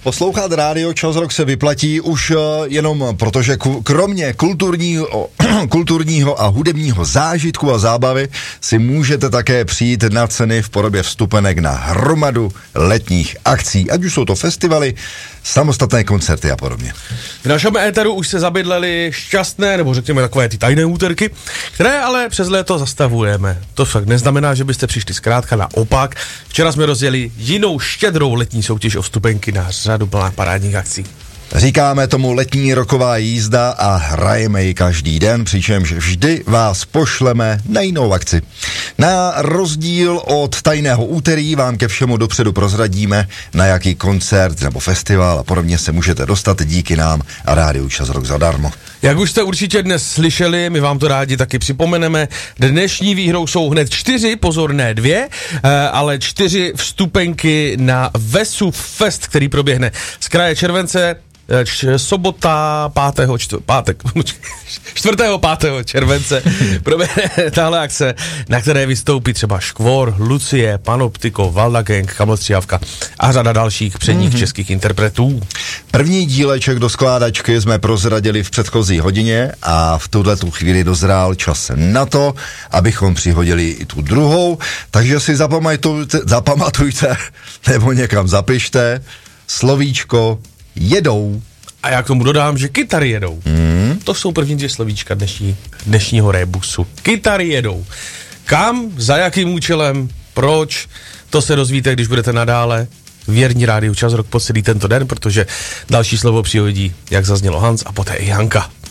Poslouchat rádio Čas Rock se vyplatí už jenom protože kromě kulturního a hudebního zážitku a zábavy si můžete také přijít na ceny v podobě vstupenek na hromadu letních akcí, ať už jsou to festivaly, samostatné koncerty a podobně. V našem éteru už se zabydlely šťastné, nebo řekněme takové ty tajné úterky, které ale přes léto zastavujeme. To však neznamená, že byste přišli zkrátka, naopak. Včera jsme rozjeli jinou štědrou letní soutěž o vstupenky na řadu parádních akcí. Říkáme tomu letní roková jízda a hrajeme ji každý den, přičemž vždy vás pošleme na jinou akci. Na rozdíl od tajného úterý vám ke všemu dopředu prozradíme, na jaký koncert nebo festival a podobně se můžete dostat díky nám a rádiu Čas Rock zadarmo. Jak už jste určitě dnes slyšeli, my vám to rádi taky připomeneme, dnešní výhrou jsou hned 4, pozor, ne 2, ale 4 vstupenky na Vesuv Fest, který proběhne z kraje července, sobota 4. 5. července proběhne tahle akce, na které vystoupí třeba Škvor, Lucie, Panoptiko, Valda Gang, Kamlstřívka a řada dalších předních českých interpretů. První díleček do skládačky jsme prozradili v předchozí hodině a v tuhletu chvíli dozrál čas na to, abychom přihodili i tu druhou, takže si zapamatujte nebo někam zapište slovíčko jedou. A já k tomu dodám, že kytary jedou. To jsou první 2 slovíčka dnešního rébusu. Kytary jedou. Kam, za jakým účelem, proč, to se dozvíte, když budete nadále věrní rádiu Čas Rock po celý tento den, protože další slovo přihodí, jak zaznělo Hans a poté i Hanka.